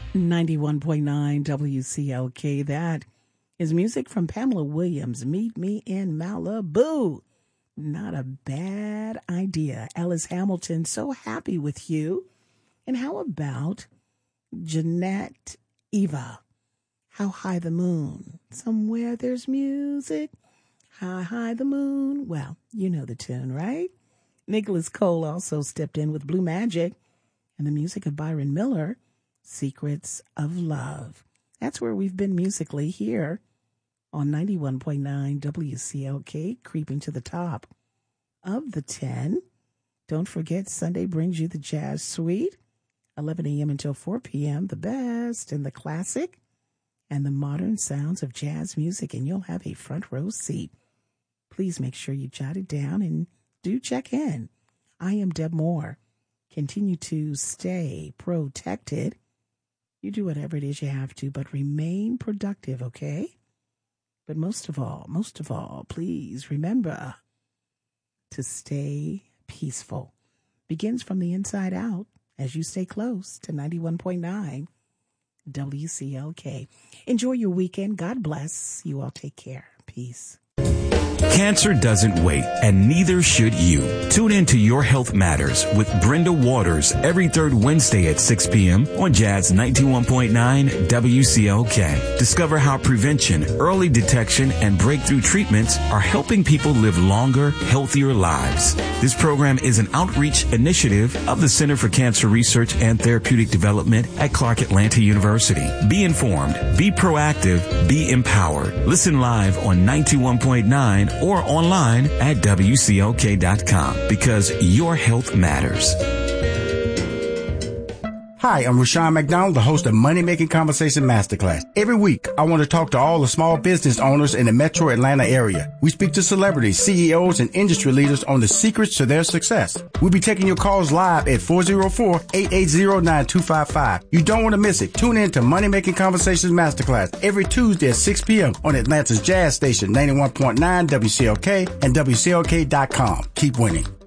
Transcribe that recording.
91.9 WCLK. That is music from Pamela Williams. Meet Me in Malibu. Not a bad idea. Ellis Hamilton, so happy with you. And how about Jeanette Eva? How high the moon? Somewhere there's music. How high the moon? Well, you know the tune, right? Nicholas Cole also stepped in with Blue Magic and the music of Byron Miller, Secrets of Love. That's where we've been musically here on 91.9 WCLK, creeping to the top of the 10. Don't forget, Sunday brings you the Jazz Suite, 11 a.m. until 4 p.m., the best and the classic and the modern sounds of jazz music, and you'll have a front row seat. Please make sure you jot it down and do check in. I am Deb Moore. Continue to stay protected. You do whatever it is you have to, but remain productive, okay? But most of all, please remember to stay peaceful. Begins from the inside out as you stay close to 91.9 WCLK. Enjoy your weekend. God bless. You all take care. Peace. Cancer doesn't wait, and neither should you. Tune in to Your Health Matters with Brenda Waters every third Wednesday at 6 p.m. on Jazz 91.9 WCLK. Discover how prevention, early detection, and breakthrough treatments are helping people live longer, healthier lives. This program is an outreach initiative of the Center for Cancer Research and Therapeutic Development at Clark Atlanta University. Be informed, be proactive, be empowered. Listen live on 91.9 or online at WCLK.com, because your health matters. Hi, I'm Rashawn McDonald, the host of Money Making Conversation Masterclass. Every week, I want to talk to all the small business owners in the metro Atlanta area. We speak to celebrities, CEOs, and industry leaders on the secrets to their success. We'll be taking your calls live at 404-880-9255. You don't want to miss it. Tune in to Money Making Conversations Masterclass every Tuesday at 6 p.m. on Atlanta's Jazz Station, 91.9 WCLK and WCLK.com. Keep winning.